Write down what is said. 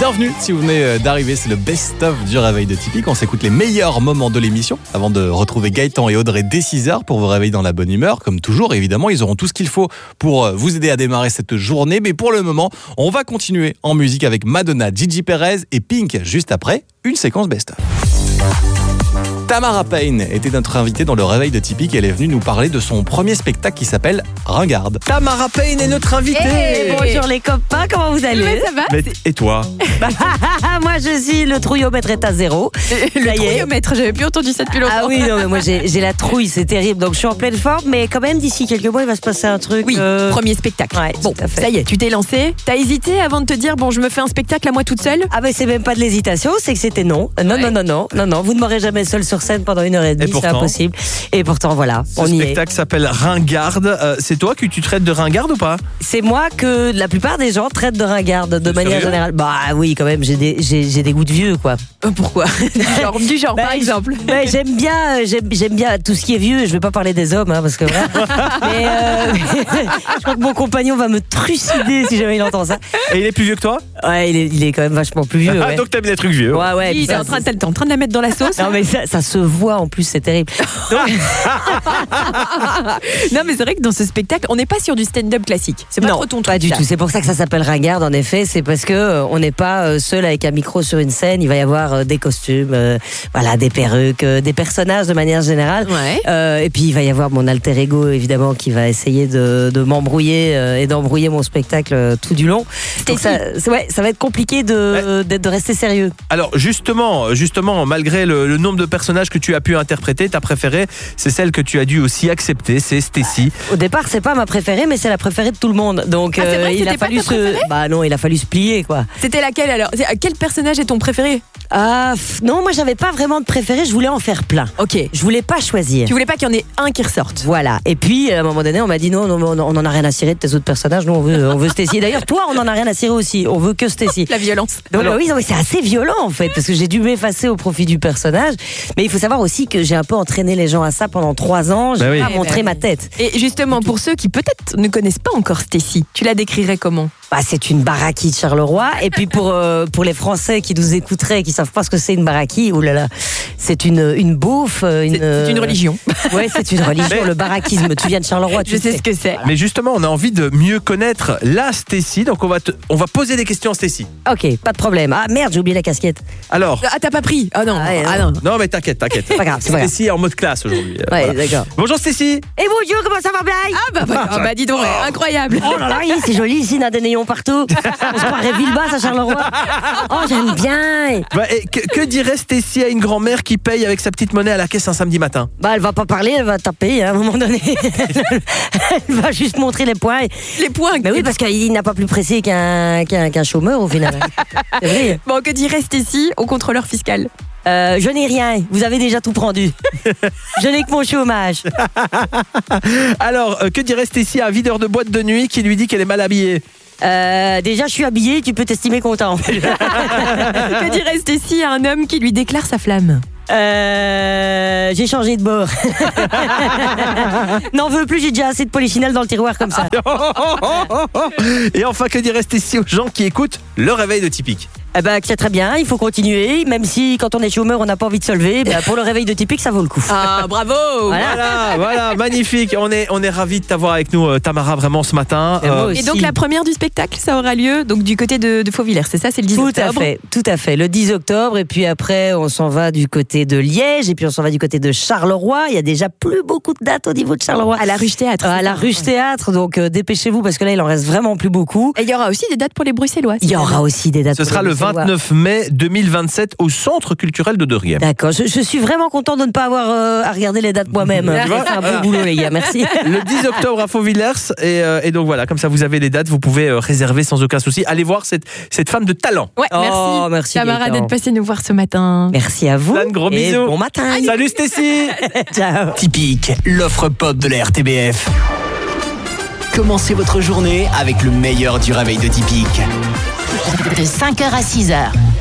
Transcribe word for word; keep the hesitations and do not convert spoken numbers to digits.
Bienvenue si vous venez d'arriver, c'est le best-of du réveil de Tipeee. On s'écoute les meilleurs moments de l'émission avant de retrouver Gaëtan et Audrey dès six heures pour vous réveiller dans la bonne humeur. Comme toujours, évidemment, ils auront tout ce qu'il faut pour vous aider à démarrer cette journée. Mais pour le moment, on va continuer en musique avec Madonna, Gigi Perez et Pink juste après une séquence best-of. Tamara Payne était notre invitée dans le réveil de Tipeee. Elle est venue nous parler de son premier spectacle qui s'appelle Ringarde. Tamara Payne est notre invitée. Hey, bonjour les copains, comment vous allez? Mais ça va. Mais, et toi? Moi je suis, le trouillomètre est à zéro. Le trouillomètre, j'avais plus entendu ça depuis longtemps. Ah oui, non mais moi j'ai, j'ai la trouille, c'est terrible. Donc je suis en pleine forme, mais quand même d'ici quelques mois il va se passer un truc. Oui, euh... premier spectacle. Ouais, bon, tout à fait. ça y est, tu t'es lancée. T'as hésité avant de te dire bon, je me fais un spectacle à moi toute seule? Ah ben c'est même pas de l'hésitation, c'est que c'était non. Non, Ouais. non, non, non, non, non. Vous ne m'aurez jamais seul sur scène pendant une heure et demie, Et pourtant, c'est impossible. Et pourtant voilà, Ce on y est. spectacle s'appelle Ringarde. Euh, c'est toi que tu traites de ringarde ou pas? C'est moi que la plupart des gens traitent de ringarde de C'est manière sérieux? générale. Bah oui, quand même, j'ai des, j'ai, j'ai des goûts de vieux quoi. Euh, Pourquoi? Du genre, du genre Bah, par exemple. bah, j'aime bien, euh, j'aime, j'aime bien tout ce qui est vieux. Je vais pas parler des hommes, hein, parce que voilà. Mais euh, je crois que mon compagnon va me trucider si jamais il entend ça. Et il est plus vieux que toi? Ouais, il est, il est quand même vachement plus vieux. Ah, Ouais, donc t'aimes les trucs vieux. ouais, ouais. Oui, puis t'es ça, en train, de- t'es en train de la mettre dans la sauce. non mais ça, ça se voit en plus, c'est terrible. Donc, Non, mais c'est vrai que dans ce spectacle, on n'est pas sur du stand-up classique. C'est pas non, trop ton truc. pas du ça. tout. C'est pour ça que ça s'appelle ringarde. En effet, c'est parce que euh, on n'est pas euh, seul avec un micro sur une scène. Il va y avoir euh, des costumes, euh, voilà, des perruques, euh, des personnages de manière générale. Ouais. Euh, et puis il va y avoir mon alter ego évidemment qui va essayer de, de m'embrouiller euh, et d'embrouiller mon spectacle euh, tout du long. Donc ça, c'est- ouais, ça va être compliqué de, d'être- de rester sérieux. Alors justement, justement, malgré le, le nombre de personnages que tu as pu interpréter, ta préférée, c'est celle que tu as dû aussi accepter, c'est Stacy. Au départ, c'est pas ma préférée, mais c'est la préférée de tout le monde. Donc Ah, c'est vrai que il a c'était pas fallu ta se, préférée bah non, il a fallu se plier quoi. C'était laquelle alors? C'est- Quel personnage est ton préféré? Ah pff, non, moi j'avais pas vraiment de préféré. Je voulais en faire plein. Ok. Je voulais pas choisir. Tu voulais pas qu'il y en ait un qui ressorte? Voilà. Et puis, à un moment donné, on m'a dit non, non, on on en a rien à cirer de tes autres personnages. Nous, on veut, on veut Stacy. D'ailleurs, toi, on en a rien à cirer aussi. On veut que Stacy. La violence. Donc, Alors- bah oui, non, mais c'est assez violent en fait, parce que j'ai dû m'effacer au profit du personnage. Mais il faut savoir aussi que j'ai un peu entraîné les gens à ça pendant trois ans. J'ai Bah oui. pas Eh montré ben ma oui. tête. Et justement, pour ceux qui peut-être ne connaissent pas encore Stacy, tu la décrirais comment? Bah, c'est une baraki de Charleroi. Et puis pour euh, pour les Français qui nous écouteraient, et qui savent pas ce que c'est une baraki, oulala, c'est une une bouffe, une. C'est c'est une religion. Ouais, c'est une religion. Mais- Le barakisme. Tu viens de Charleroi. Tu Je sais sais ce que c'est. Mais justement, on a envie de mieux connaître la Stacy, donc on va, te- on va poser des questions à Stacy. Ok, pas de problème. Ah merde, j'ai oublié la casquette. Alors, Ah, t'as pas pris? Ah non. Ah, ouais, Ah non. non mais t'inquiète, t'inquiète. C'est pas grave, c'est pas grave. Stacy est en mode classe aujourd'hui. euh, Ouais, voilà. d'accord. Bonjour Stacy. Et bonjour, comment ça va bien? Ah bah, voilà. Ah bah dis donc, ouais, incroyable. Oh là là, oui, c'est joli ici, il y a des néons partout. On se croirait Villebasse à Charleroi. Oh, j'aime bien. Bah, et que, que dirait Stacy à une grand-mère qui paye avec sa petite monnaie à la caisse un samedi matin? Bah, elle va pas parler, elle va taper hein, à un moment donné. Elle va juste montrer les points. Les points. Mais oui, parce qu'il n'a pas plus pressé qu'un, qu'un, qu'un chômeur au final. C'est vrai. Bon, que dirait Stacy au contrôleur fiscal? Euh, je n'ai rien, vous avez déjà tout prendu. Je n'ai que mon chômage. Alors, euh, que dirait Stacy à un videur de boîte de nuit qui lui dit qu'elle est mal habillée? Euh, déjà, je suis habillé, tu peux t'estimer content. Que dirait Stacy à un homme qui lui déclare sa flamme? Euh, j'ai changé de bord. N'en veux plus, j'ai déjà assez de polychinelle dans le tiroir comme ça. Et enfin, que dirait Stacy aux gens qui écoutent le réveil de Typique? Eh ben, c'est très bien, il faut continuer, même si quand on est chômeur, on n'a pas envie de se lever. Ben, pour le réveil de Typique, ça vaut le coup. Ah, bravo. Voilà. Voilà, voilà, magnifique. On est, on est ravis de t'avoir avec nous, euh, Tamara, vraiment ce matin. Et moi Euh, aussi. Et donc la première du spectacle, ça aura lieu donc du côté de, de Fauvillers, c'est ça, c'est le dix Tout octobre. à fait, tout à fait. Le dix octobre, et puis après, on s'en va du côté de Liège, et puis on s'en va du côté de Charleroi. Il y a déjà plus beaucoup de dates au niveau de Charleroi. À la Ruche Théâtre. À la Ruche Théâtre, donc euh, dépêchez-vous parce que là, il en reste vraiment plus beaucoup. Et il y aura aussi des dates pour les Bruxellois. Il y aura aussi des dates. Ce pour sera les le Bruxellois. vingt-neuf mai deux mille vingt-sept au Centre culturel de Deuriem. D'accord, je, je suis vraiment content de ne pas avoir euh, à regarder les dates moi-même. Tu vois, C'est un beau boulot, les gars, merci. Le dix octobre à Fauvillers. Et, euh, et donc voilà, comme ça vous avez les dates, vous pouvez euh, réserver sans aucun souci. Allez voir cette, cette femme de talent. Ouais, Oh, merci. merci, Tamara Gaëtan. d'être passée nous voir ce matin. Merci à vous. Plein de gros et bisous. bon matin. Salut Stacy. Ciao. Typique, l'offre pop de la R T B F. Commencez votre journée avec le meilleur du réveil de Typique. De cinq heures à six heures.